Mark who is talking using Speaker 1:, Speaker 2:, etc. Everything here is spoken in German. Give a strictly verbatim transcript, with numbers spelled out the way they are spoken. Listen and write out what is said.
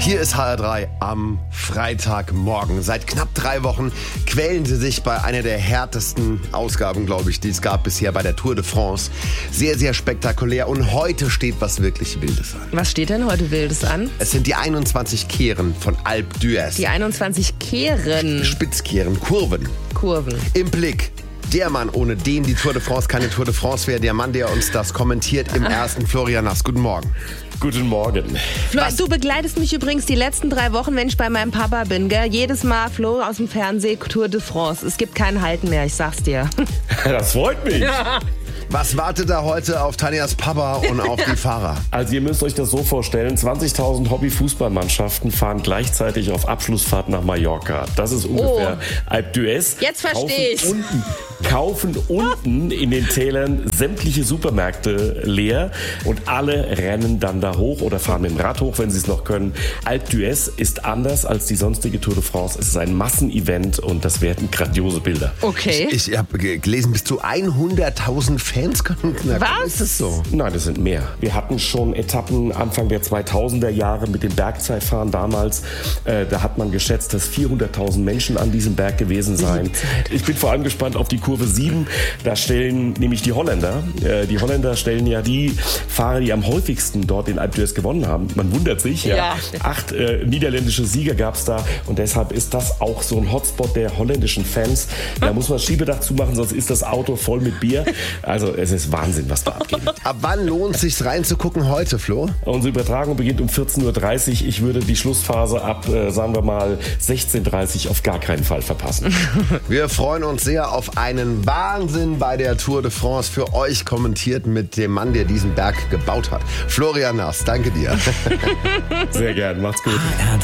Speaker 1: Hier ist H R drei am Freitagmorgen. Seit knapp drei Wochen quälen sie sich bei einer der härtesten Ausgaben, glaube ich, die es gab bisher bei der Tour de France. Sehr, sehr spektakulär und heute steht was wirklich Wildes an.
Speaker 2: Was steht denn heute Wildes an?
Speaker 1: Es sind die einundzwanzig Kehren von Alpe d'Huez.
Speaker 2: Die einundzwanzig Kehren.
Speaker 1: Spitzkehren, Kurven.
Speaker 2: Kurven.
Speaker 1: Im Blick. Der Mann, ohne den die Tour de France keine Tour de France wäre. Der Mann, der uns das kommentiert im ersten. Florian Nass. Guten Morgen.
Speaker 3: Guten Morgen.
Speaker 2: Flo, du begleitest mich übrigens die letzten drei Wochen, wenn ich bei meinem Papa bin, gell? Jedes Mal, Flo, aus dem Fernsehen, Tour de France. Es gibt kein Halten mehr, ich sag's dir.
Speaker 3: Das freut mich.
Speaker 2: Ja.
Speaker 1: Was wartet da heute auf Tanjas Papa und auf die Fahrer?
Speaker 3: Also ihr müsst euch das so vorstellen, zwanzigtausend Hobby-Fußballmannschaften fahren gleichzeitig auf Abschlussfahrt nach Mallorca. Das ist ungefähr
Speaker 2: Oh.
Speaker 3: Alpe d'Huez.
Speaker 2: Jetzt verstehe ich's.
Speaker 3: Unten, kaufen unten in den Tälern sämtliche Supermärkte leer und alle rennen dann da hoch oder fahren mit dem Rad hoch, wenn sie es noch können. Alpe d'Huez ist anders als die sonstige Tour de France. Es ist ein Massenevent und das werden grandiose Bilder.
Speaker 2: Okay.
Speaker 1: Ich, ich habe gelesen, bis zu hunderttausend Fans können.
Speaker 2: Was?
Speaker 1: Ist es so?
Speaker 3: Nein, das sind mehr. Wir hatten schon Etappen Anfang der zweitausender Jahre mit dem Bergzeitfahren damals. Äh, da hat man geschätzt, dass vierhunderttausend Menschen an diesem Berg gewesen seien. Ich bin vor allem gespannt auf die Kurve sieben. Da stellen nämlich die Holländer, äh, die Holländer stellen ja die Fahrer, die am häufigsten dort den Alpe d'Huez gewonnen haben. Man wundert sich. Ja.
Speaker 2: Ja.
Speaker 3: Acht äh, niederländische Sieger gab es da und deshalb ist das auch so ein Hotspot der holländischen Fans. Da muss man das Schiebedach zumachen, sonst ist das Auto voll mit Bier. Also es ist Wahnsinn, was da abgeht.
Speaker 1: Ab wann lohnt es sich reinzugucken heute, Flo?
Speaker 3: Unsere Übertragung beginnt um vierzehn Uhr dreißig. Ich würde die Schlussphase ab, äh, sagen wir mal, sechzehn Uhr dreißig auf gar keinen Fall verpassen.
Speaker 1: Wir freuen uns sehr auf einen Wahnsinn bei der Tour de France. Für euch kommentiert mit dem Mann, der diesen Berg gebaut hat. Florian Nass, danke dir.
Speaker 3: Sehr gern, macht's gut.
Speaker 4: H R